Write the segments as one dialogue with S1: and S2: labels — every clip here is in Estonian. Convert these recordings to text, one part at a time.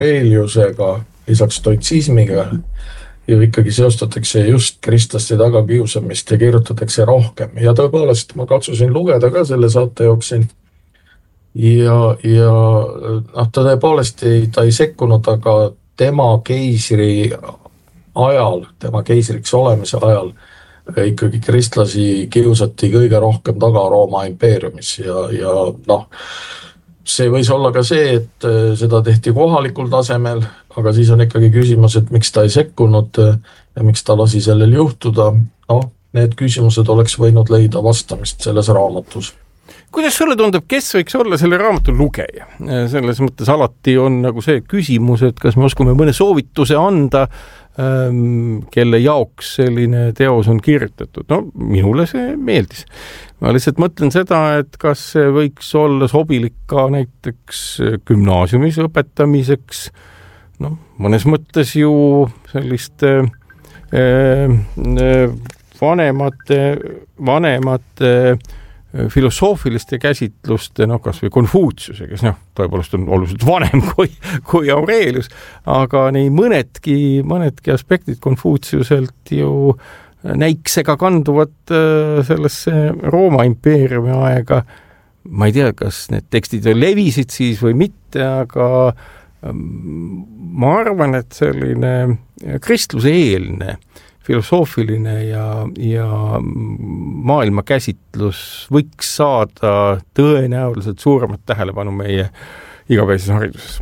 S1: Aureliusega, lisaks stoitsismiga ju ikkagi seostatakse just kristlaste tagakiusamist ja kirjutatakse rohkem. Ja tõepoolest ma katsusin lugeda ka selle saate jooksul ja ta tõepoolest ta ei sekkunud, aga tema keisri ajal, tema keisriks olemise ajal ikkagi kristlasi kiusati kõige rohkem taga Rooma impeeriumis ja see võis olla ka see, et seda tehti kohalikul tasemel, aga siis on ikkagi küsimus, et miks ta ei sekkunud ja miks ta lasi sellel juhtuda. Need küsimused oleks võinud leida vastamist selles raamatus.
S2: Kuidas sulle tundub, kes võiks olla selle raamatu lugeja? Selles mõttes alati on nagu see küsimus, et kas me oskame mõne soovituse anda, kelle jaoks selline teos on kirjutatud. Minule see meeldis. Ma lihtsalt mõtlen seda, et kas see võiks olla sobilik ka näiteks gümnaasiumis õpetamiseks. Mõnes mõttes ju selliste vanemate filosoofiliste käsitluste, kas või Konfutsiuse, kes tõepoolest on oluliselt vanem kui Aurelius, aga nii mõnedki aspektid Konfutsiuselt ju näiksega kanduvad sellesse Rooma impeeriumi aega. Ma ei tea, kas need tekstid levisid siis või mitte, aga ma arvan, et selline kristluse-eelne filosoofiline ja maailmakäsitlus võiks saada tõenäoliselt suuremat tähelepanu meie igapäevases hariduses.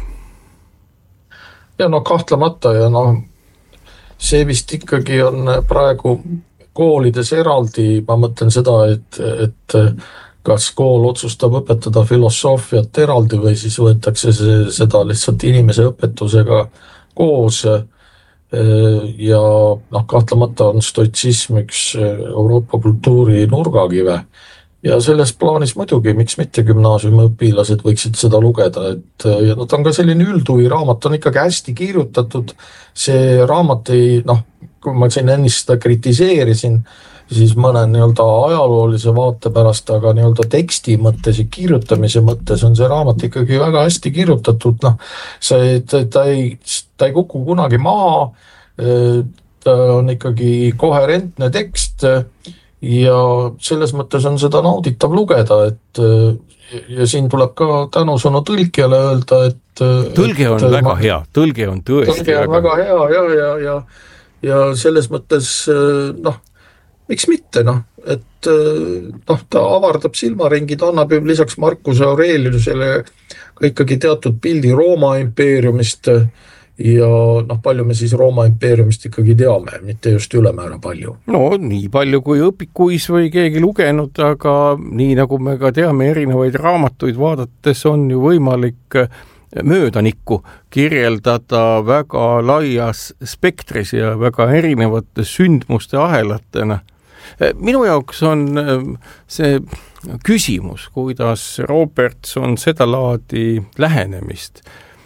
S1: Ja kahtlemata ja see vist ikkagi on praegu koolides eraldi, ma mõtlen seda, et kas kool otsustab õpetada filosoofiat eraldi või siis võetakse seda lihtsalt inimese õpetusega koos. Ja kahtlemata on stoitsism üks Euroopa kultuuri nurgakive ja selles plaanis muidugi, miks mitte gümnaasiumi õpilased võiksid seda lugeda, ja nad on ka selline üldhuvi raamat, on ikkagi hästi kirjutatud, see raamat kui ma siin ennist seda kritiseerisin, siis mõne ajaloolise vaate pärast, aga teksti mõttes ja kirjutamise mõttes on see raamat ikkagi väga hästi kirjutatud, ta ei kuku kunagi maha, ta on ikkagi koherentne tekst ja selles mõttes on seda nauditav lugeda, ja siin tuleb ka tänusõnu tõlkijale öelda, et
S2: tõlge on väga hea, tõlge on tõesti
S1: väga hea ja selles mõttes miks mitte, et ta avardab silmaringi, ta annab ju lisaks Marcus Aureliusele ka ikkagi teatud pildi Rooma impeeriumist ja palju me siis Rooma impeeriumist ikkagi teame, mitte just ülemäära palju.
S2: Nii palju kui õpikuis või keegi lugenud, aga nii nagu me ka teame erinevaid raamatuid vaadates on ju võimalik möödanikku kirjeldada väga laias spektris ja väga erinevate sündmuste ahelatena. Minu jaoks on see küsimus, kuidas Roberts on seda laadi lähenemist,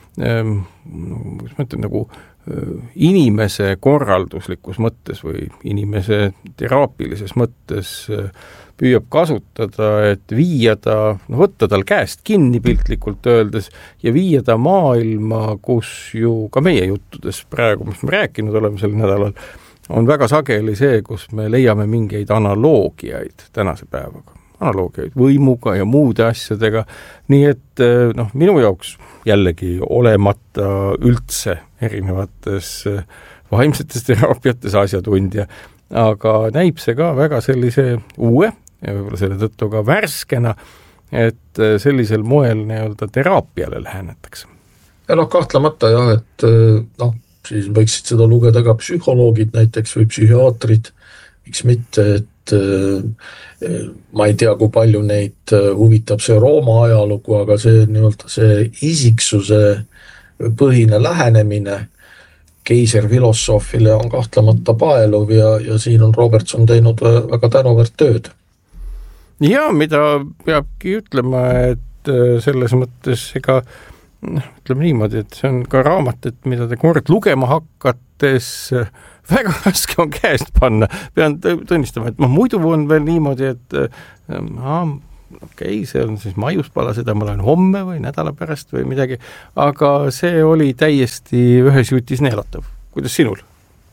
S2: inimese korralduslikus mõttes või inimese teraapilises mõttes püüab kasutada, et viia ta, võtta tal käest kinni piltlikult öeldes ja viia ta maailma, kus ju ka meie juttudes praegu, mis me rääkinud oleme sel nädalal, on väga sageli see, kus me leiame mingeid analoogiaid tänase päevaga, analoogiaid võimuga ja muude asjadega, nii et minu jaoks jällegi olemata üldse erinevates vaimsetes teraapiates asjatundja, aga näib see ka väga sellise uue ja võib-olla selle tõttu ka värskena, et sellisel moel teraapiale lähenetakse.
S1: Ja kahtlemata jah, et siis võiksid seda lugeda ka psühholoogid näiteks või psühhiaatrid, miks mitte, et ma ei tea, kui palju neid huvitab see Rooma ajalugu, aga see isiksuse põhine lähenemine keiserfilosoofile on kahtlemata paeluv ja siin on Robertson teinud väga tänuväärt tööd.
S2: Ja mida peabki ütlema, et selles mõttes ütleme niimoodi, et see on ka raamat, et mida te kord lugema hakates väga raske on käest panna. Pean tunnistama, et muidu on veel niimoodi, et okei, see on siis maiuspala, seda ma loen homme või nädala pärast või midagi, aga see oli täiesti ühes jutis neelatav. Kuidas sinul?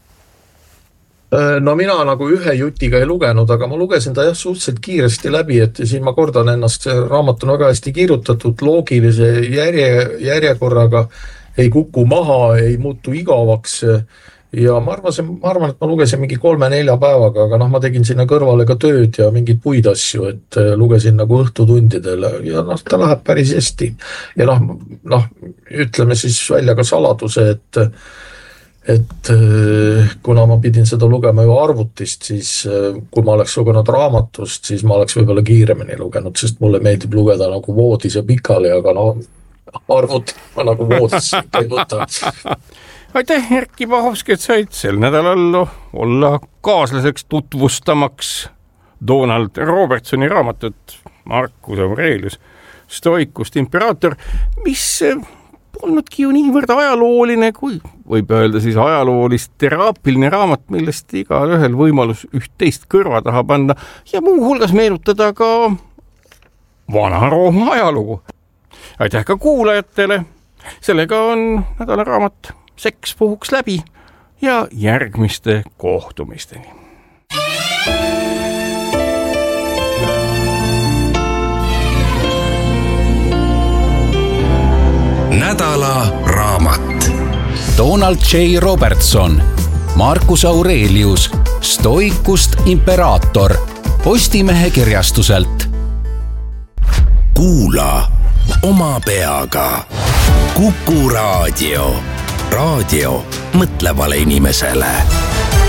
S1: No mina nagu ühe jutiga ei lugenud, aga ma lugesin ta suhteliselt kiiresti läbi, et siin ma kordan ennast, see raamat on väga hästi kirjutatud, loogilise järjekorraga, ei kuku maha, ei muutu igavaks ja ma arvan, et ma lugesin mingi 3-4 päevaga, aga ma tegin sinna kõrvale ka tööd ja mingeid puid asju, et lugesin nagu õhtutundidele ja ta läheb päris hästi. Ja ütleme siis välja ka saladuse, et kuna ma pidin seda lugema ju arvutist, siis kui ma oleks lugenud raamatust, siis ma oleks võib-olla kiiremini lugenud, sest mulle meeldib lugeda nagu voodis ja pikali, aga arvuti ma nagu voodis ei võta.
S2: Aitäh, Erkki Pahovski, et said sel nädalal olla kaaslaseks tutvustamaks Donald Robertsoni raamatut Marcus Aurelius Stoikust Imperaator, mis polnudki ju niivõrd ajalooline, kui võib öelda siis ajaloolist teraapiline raamat, millest igal ühel võimalus üht-teist kõrva taha panna ja muu hulgas meenutada ka Vana-Rooma ajalugu. Aitäh ka kuulajatele. Sellega on nädala raamat Seks puhuks läbi ja järgmiste kohtumisteni.
S3: Nädala raamat. Donald J. Robertson, Marcus Aurelius Stoikust Imperaator, Postimehe kirjastuselt. Kuula oma peaga. Kuku raadio. Raadio mõtlevale inimesele.